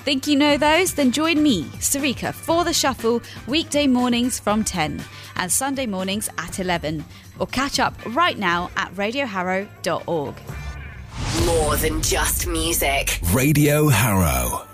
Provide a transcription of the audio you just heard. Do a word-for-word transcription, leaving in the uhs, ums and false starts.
Think you know those? Then join me, Sarika, for The Shuffle weekday mornings from ten and Sunday mornings at eleven. Or catch up right now at radio harrow dot org. More than just music. Radio Harrow.